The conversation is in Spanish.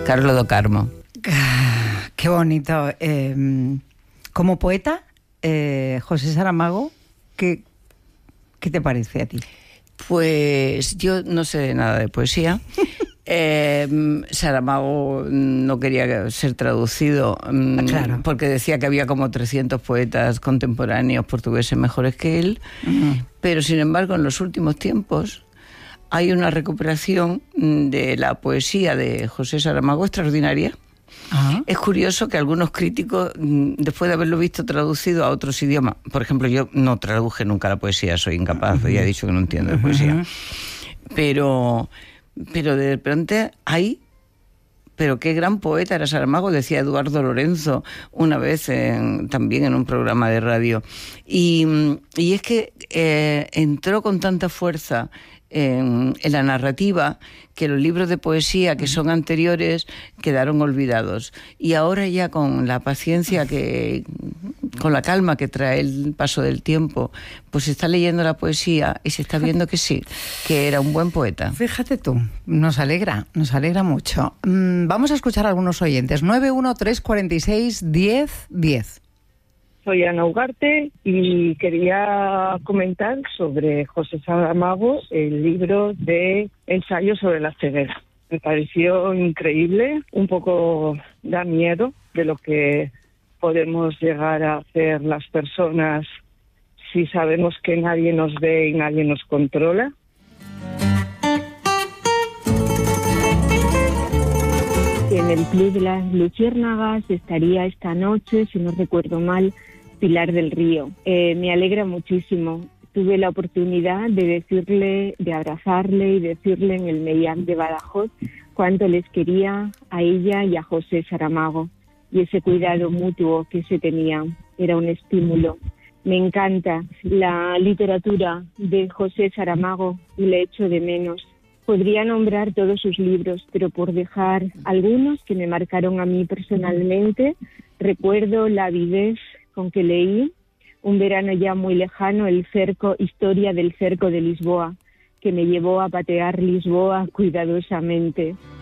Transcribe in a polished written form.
Carlos do Carmo. Qué bonito. Como poeta, José Saramago, ¿qué te parece a ti? Pues yo no sé nada de poesía. Saramago no quería ser traducido, claro, porque decía que había como 300 poetas contemporáneos portugueses mejores que él. Pero sin embargo, en los últimos tiempos hay una recuperación de la poesía de José Saramago extraordinaria. Es curioso que algunos críticos, después de haberlo visto traducido a otros idiomas, por ejemplo, yo no traduje nunca la poesía, soy incapaz, ya he dicho que no entiendo de poesía, pero de repente pero qué gran poeta era Saramago, decía Eduardo Lorenzo una vez también en un programa de radio. Y es que entró con tanta fuerza en la narrativa que los libros de poesía que son anteriores quedaron olvidados. Y ahora ya con la paciencia con la calma que trae el paso del tiempo, pues se está leyendo la poesía y se está viendo que sí, que era un buen poeta. Fíjate tú, nos alegra mucho. Vamos a escuchar a algunos oyentes. 913461010. Soy Ana Ugarte y quería comentar sobre José Saramago, el libro de ensayos sobre la ceguera. Me pareció increíble, un poco da miedo de lo que podemos llegar a hacer las personas si sabemos que nadie nos ve y nadie nos controla. En el Club de las Luciérnagas estaría esta noche, si no recuerdo mal, Pilar del Río. Me alegra muchísimo. Tuve la oportunidad de abrazarle y decirle en el Meyán de Badajoz cuánto les quería a ella y a José Saramago. Y ese cuidado mutuo que se tenían era un estímulo. Me encanta la literatura de José Saramago y le echo de menos. Podría nombrar todos sus libros, pero por dejar algunos que me marcaron a mí personalmente, recuerdo la avidez con que leí, un verano ya muy lejano, Historia del cerco de Lisboa, que me llevó a patear Lisboa cuidadosamente.